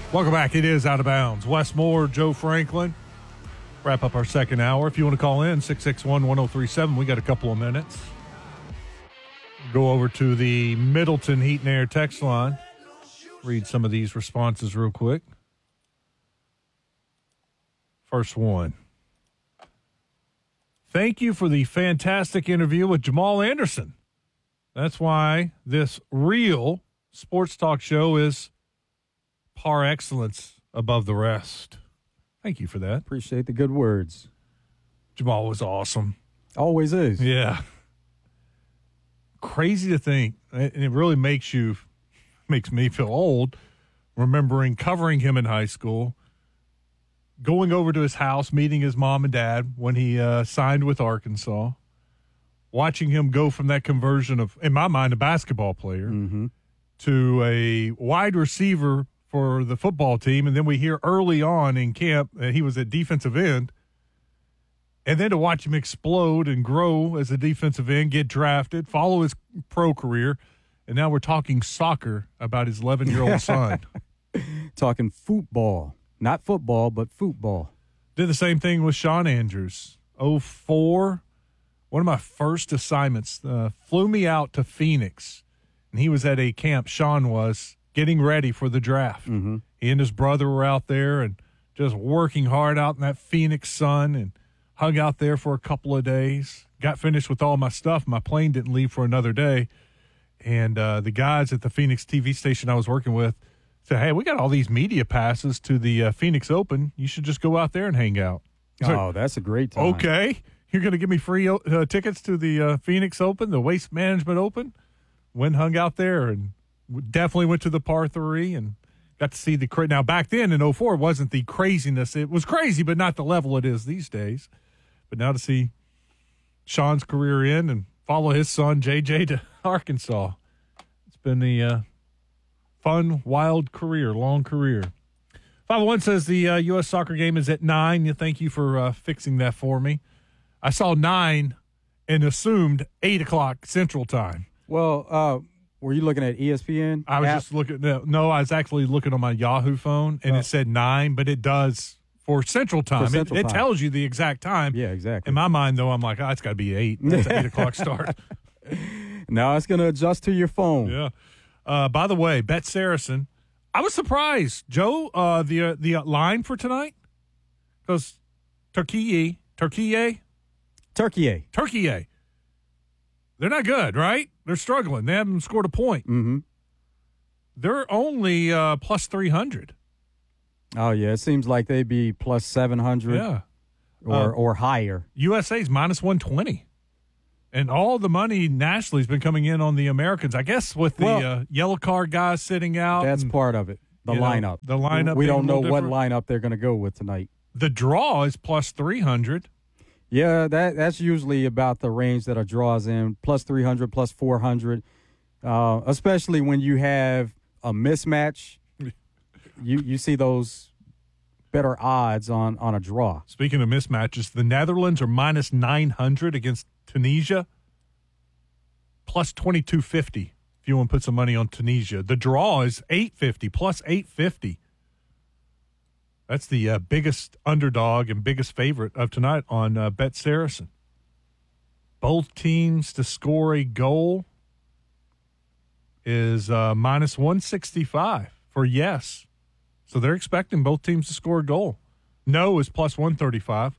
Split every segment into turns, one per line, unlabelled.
Welcome back. It is Out of Bounds. Wes Moore, Joe Franklin. Wrap up our second hour. If you want to call in, 661-1037. We got a couple of minutes. Go over to the Middleton Heat and Air text line. Read some of these responses real quick. First one. Thank you for the fantastic interview with Jamal Anderson. That's why this real sports talk show is par excellence above the rest. Thank you for that.
Appreciate the good words.
Jamal was awesome.
Always is.
Yeah. Crazy to think, and it really makes me feel old, remembering covering him in high school, going over to his house, meeting his mom and dad when he signed with Arkansas, watching him go from that conversion of, in my mind, a basketball player to a wide receiver for the football team. And then we hear early on in camp that he was at defensive end. And then to watch him explode and grow as a defensive end, get drafted, follow his pro career. And now we're talking soccer about his 11-year-old son.
Talking football. Not football, but football.
Did the same thing with Sean Andrews. 04, one of my first assignments, flew me out to Phoenix. And he was at a camp, Sean was, getting ready for the draft. He and his brother were out there and just working hard out in that Phoenix sun and hung out there for a couple of days. Got finished with all my stuff. My plane didn't leave for another day. And the guys at the Phoenix TV station I was working with said, hey, we got all these media passes to the Phoenix Open. You should just go out there and hang out.
Oh, that's a great time.
Okay. You're going to give me free tickets to the Phoenix Open, the Waste Management Open? Went hung out there and definitely went to the par 3 and got to see the – now, back then in 04, it wasn't the craziness. It was crazy, but not the level it is these days. But now to see Sean's career end and follow his son, JJ, to Arkansas. It's been a fun, wild career, long career. 501 says the U.S. soccer game is at 9. Thank you for fixing that for me. I saw 9 and assumed 8 o'clock Central Time.
Well, were you looking at ESPN?
I was just looking. No, I was actually looking on my Yahoo phone, and it said 9, but it does for Central Time.
For Central
It
Time.
tells you the exact time.
Yeah, exactly.
In my mind, though, I'm like, it's got to be 8. That's an 8 o'clock start.
Now it's going to adjust to your phone.
Yeah. By the way, Bet Saracen, I was surprised, Joe, the line for tonight, because Turkey, they're not good, right? They're struggling. They haven't scored a point. They're only plus 300.
Oh, yeah. It seems like they'd be plus 700
Yeah.
or higher.
USA's minus 120. And all the money nationally has been coming in on the Americans. I guess with the yellow card guys sitting out.
That's part of it, the lineup.
The lineup.
We don't know
being a
what
little
lineup they're going to go with tonight.
The draw is plus 300.
Yeah, that's usually about the range that a draws in, plus 300, plus 400, especially when you have a mismatch. You see those better odds on a draw.
Speaking of mismatches, the Netherlands are minus 900 against Tunisia, plus 2250 if you want to put some money on Tunisia. The draw is 850, plus 850. That's the biggest underdog and biggest favorite of tonight on Bet Saracen. Both teams to score a goal is minus 165 for yes. So they're expecting both teams to score a goal. No is plus 135.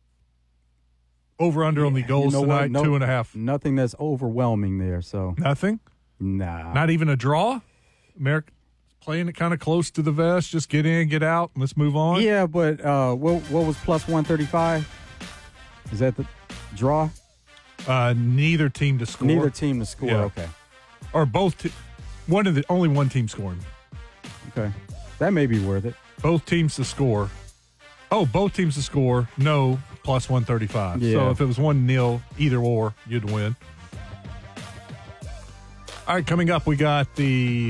Over under on the goals tonight, 2.5.
Nothing that's overwhelming there. So
nothing?
Nah.
Not even a draw? America playing it kind of close to the vest. Just get in, get out, and let's move on.
Yeah, but what was plus 135? Is that the draw?
Neither team to score.
Neither team to score.
Yeah.
Okay.
Or both. Only one team scoring.
Okay. That may be worth it.
Both teams to score. Oh, both teams to score. No, plus 135.
Yeah.
So if it was 1-0, either or, you'd win. All right, coming up, we've got a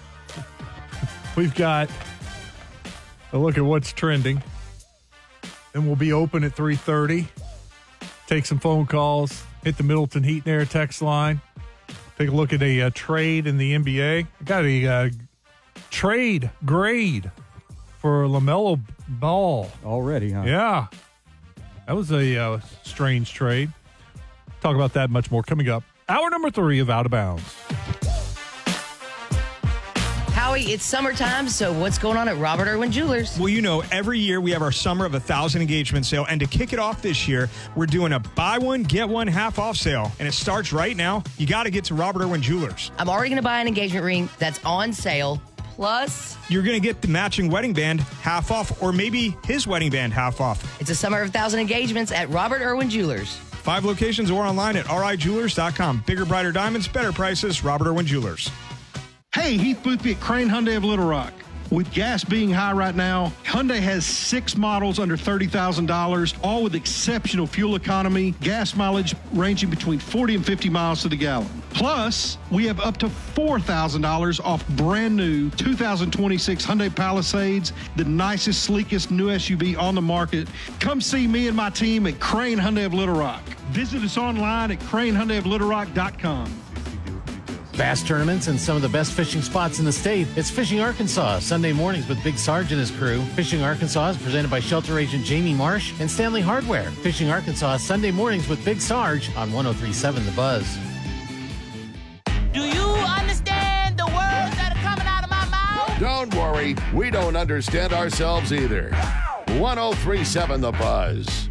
look at what's trending. Then we'll be open at 3:30. Take some phone calls. Hit the Middleton Heat and Air text line. Take a look at a trade in the NBA. I got a trade grade for LaMelo Ball.
Already, huh?
Yeah. That was a strange trade. Talk about that much more coming up. Hour number 3 of Out of Bounds.
Howie, it's summertime, so what's going on at Robert Irwin Jewelers?
Well, you know, every year we have our Summer of 1,000 engagement sale, and to kick it off this year, we're doing a buy one, get one half off sale, and it starts right now. You got to get to Robert Irwin Jewelers.
I'm already going to buy an engagement ring that's on sale, plus
you're going to get the matching wedding band half off, or maybe his wedding band half off.
It's a Summer of 1,000 engagements at Robert Irwin Jewelers.
5 locations or online at rijewelers.com. Bigger, brighter diamonds, better prices, Robert Irwin Jewelers.
Hey, Heath Boothby at Crane Hyundai of Little Rock. With gas being high right now, Hyundai has 6 models under $30,000, all with exceptional fuel economy, gas mileage ranging between 40 and 50 miles to the gallon. Plus, we have up to $4,000 off brand new 2026 Hyundai Palisades, the nicest, sleekest new SUV on the market. Come see me and my team at Crane Hyundai of Little Rock. Visit us online at cranehyundaioflittlerock.com.
Bass tournaments and some of the best fishing spots in the state. It's Fishing Arkansas, Sunday mornings with Big Sarge and his crew. Fishing Arkansas is presented by Shelter Agent Jamie Marsh and Stanley Hardware. Fishing Arkansas, Sunday mornings with Big Sarge on 103.7 The Buzz.
Do you understand the words that are coming out of my mouth?
Don't worry, we don't understand ourselves either. 103.7 The Buzz.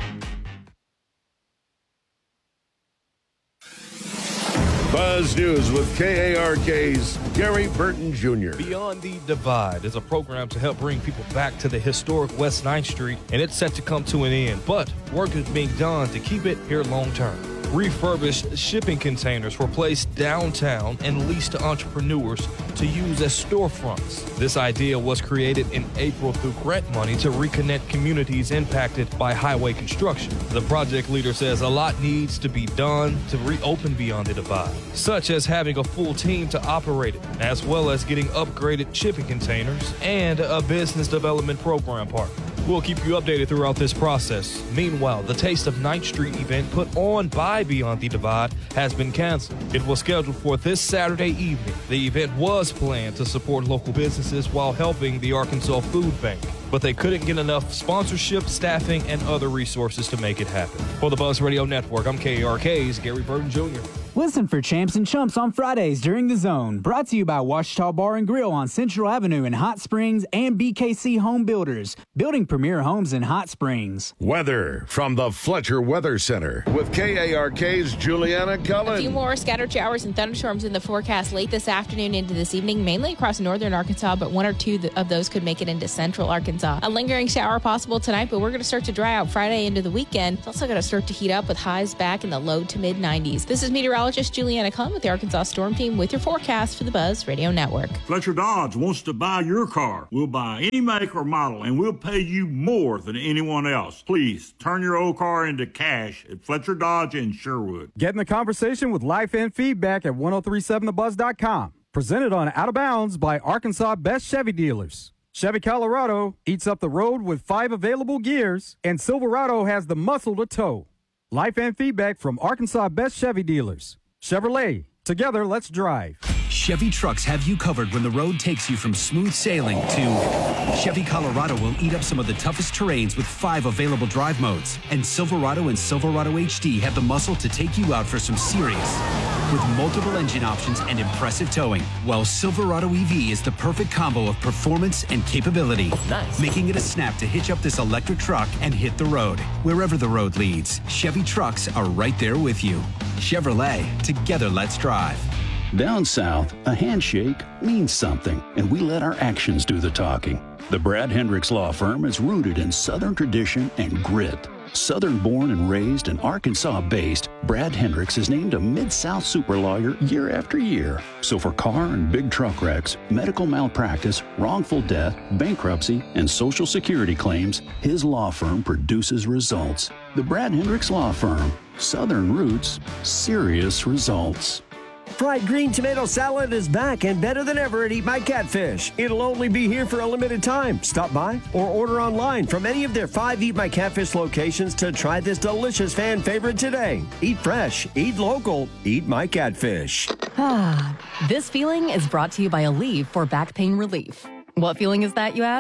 Buzz News with KARK's Gary Burton Jr.
Beyond the Divide is a program to help bring people back to the historic West 9th Street, and it's set to come to an end, but work is being done to keep it here long term. Refurbished shipping containers were placed downtown and leased to entrepreneurs to use as storefronts. This idea was created in April through grant money to reconnect communities impacted by highway construction. The project leader says a lot needs to be done to reopen Beyond the Divide, such as having a full team to operate it, as well as getting upgraded shipping containers and a business development program partner. We'll keep you updated throughout this process. Meanwhile, the Taste of 9th Street event put on by Beyond the Divide has been canceled. It was scheduled for this Saturday evening. The event was planned to support local businesses while helping the Arkansas Food Bank, but they couldn't get enough sponsorship, staffing, and other resources to make it happen. For the Buzz Radio Network, I'm KARK's Gary Burton Jr.
Listen for Champs and Chumps on Fridays during The Zone. Brought to you by Ouachita Bar and Grill on Central Avenue in Hot Springs and BKC Home Builders, building premier homes in Hot Springs.
Weather from the Fletcher Weather Center with KARK's Juliana Cullen.
A few more scattered showers and thunderstorms in the forecast late this afternoon into this evening, mainly across northern Arkansas, but 1 or 2 of those could make it into central Arkansas. A lingering shower possible tonight, but we're going to start to dry out Friday into the weekend. It's also going to start to heat up with highs back in the low to mid 90s. This is meteorologist Juliana Cullen with the Arkansas Storm Team with your forecast for the Buzz Radio Network.
Fletcher Dodge wants to buy your car. We'll buy any make or model, and we'll pay you more than anyone else. Please turn your old car into cash at Fletcher Dodge in Sherwood.
Get in the conversation with Life and Feedback at 1037thebuzz.com. Presented on Out of Bounds by Arkansas Best Chevy Dealers. Chevy Colorado eats up the road with 5 available gears, and Silverado has the muscle to tow. Life and Feedback from Arkansas Best Chevy Dealers. Chevrolet, together let's drive.
Chevy trucks have you covered when the road takes you from smooth sailing to Chevy Colorado will eat up some of the toughest terrains with 5 available drive modes. And Silverado and Silverado HD have the muscle to take you out for some serious with multiple engine options and impressive towing. While Silverado EV is the perfect combo of performance and capability, making it a snap to hitch up this electric truck and hit the road. Wherever the road leads, Chevy trucks are right there with you. Chevrolet, together let's drive.
Down south, a handshake means something, and we let our actions do the talking. The Brad Hendricks Law Firm is rooted in Southern tradition and grit. Southern-born and raised and Arkansas-based, Brad Hendricks is named a Mid-South super lawyer year after year. So for car and big truck wrecks, medical malpractice, wrongful death, bankruptcy, and Social Security claims, his law firm produces results. The Brad Hendricks Law Firm. Southern roots, serious results.
Fried green tomato salad is back and better than ever at Eat My Catfish. It'll only be here for a limited time. Stop by or order online from any of their 5 Eat My Catfish locations to try this delicious fan favorite today. Eat fresh, eat local, Eat My Catfish.
This feeling is brought to you by Aleve for back pain relief. What feeling is that, you ask?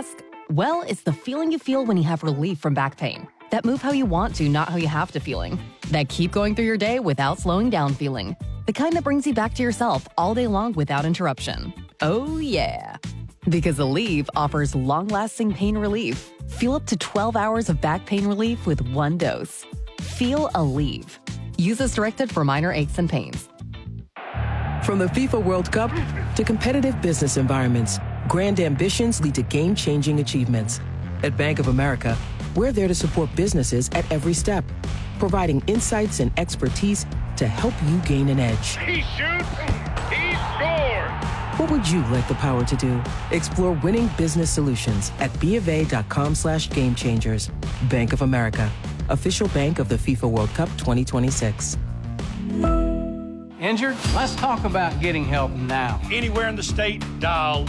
Well, it's the feeling you feel when you have relief from back pain. That move how you want to, not how you have to feeling. That keep going through your day without slowing down feeling. The kind that brings you back to yourself all day long without interruption. Oh, yeah. Because Aleve offers long-lasting pain relief. Feel up to 12 hours of back pain relief with one dose. Feel Aleve. Use as directed for minor aches and pains.
From the FIFA World Cup to competitive business environments, grand ambitions lead to game-changing achievements. At Bank of America, we're there to support businesses at every step, providing insights and expertise to help you gain an edge.
He shoots, he scores!
What would you like the power to do? Explore winning business solutions at BofA.com/gamechangers. Bank of America, official bank of the FIFA World Cup 2026.
Injured? Let's talk about getting help now.
Anywhere in the state, dial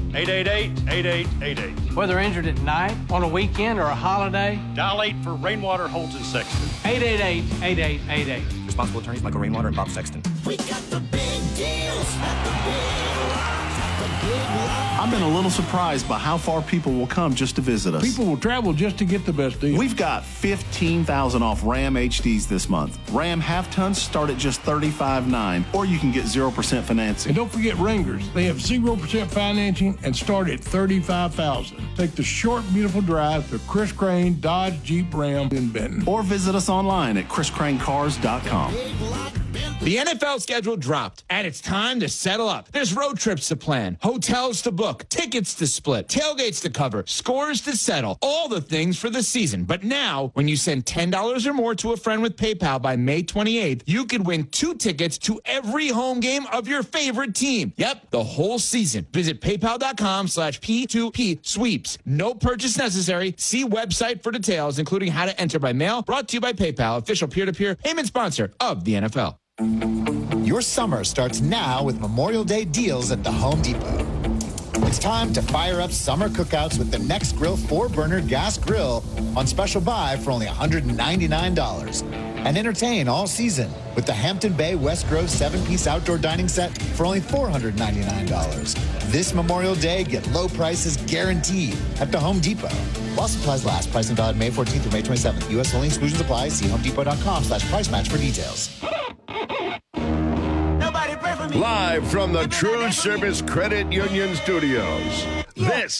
888-8888.
Whether injured at night, on a weekend, or a holiday,
dial 8 for Rainwater, Holds, and Sexton.
888-8888.
Responsible attorneys Michael Rainwater and Bob Sexton.
We got the big deals at the Big Lots.
I've been a little surprised by how far people will come just to visit us.
People will travel just to get the best deal.
We've got $15,000 off Ram HDs this month. Ram half-tons start at just $35,900, or you can get 0% financing.
And don't forget Wranglers. They have 0% financing and start at $35,000. Take the short, beautiful drive to Chris Crane Dodge Jeep Ram in Benton.
Or visit us online at chriscranecars.com.
The NFL schedule dropped, and it's time to settle up. There's road trips to plan, hotels to book, tickets to split, tailgates to cover, scores to settle, all the things for the season. But now, when you send $10 or more to a friend with PayPal by May 28th, you could win 2 tickets to every home game of your favorite team. Yep, the whole season. Visit paypal.com/P2P sweeps. No purchase necessary. See website for details, including how to enter by mail. Brought to you by PayPal, official peer-to-peer payment sponsor of the NFL.
Your summer starts now with Memorial Day deals at the Home Depot. It's time to fire up summer cookouts with the Nextgrill 4-burner gas grill on special buy for only $199. And entertain all season with the Hampton Bay West Grove 7-piece outdoor dining set for only $499. This Memorial Day, get low prices guaranteed at the Home Depot. While supplies last, pricing valid May 14th through May 27th. U.S. only, exclusions apply. See homedepot.com/price match for details.
Live from the True Service Credit Union Studios, this